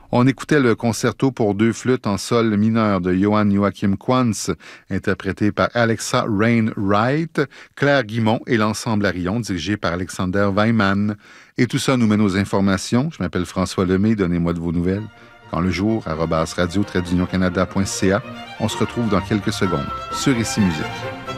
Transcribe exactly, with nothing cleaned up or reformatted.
On écoutait le concerto pour deux flûtes en sol mineur de Johann Joachim Quantz, interprété par Alexa Rain-Wright, Claire Guimont et l'ensemble Arion, dirigé par Alexander Weimann. Et tout ça nous mène aux informations. Je m'appelle François Lemay, donnez-moi de vos nouvelles. Quand le jour, arobase radio tiret canada point c a. On se retrouve dans quelques secondes sur Ici Musique.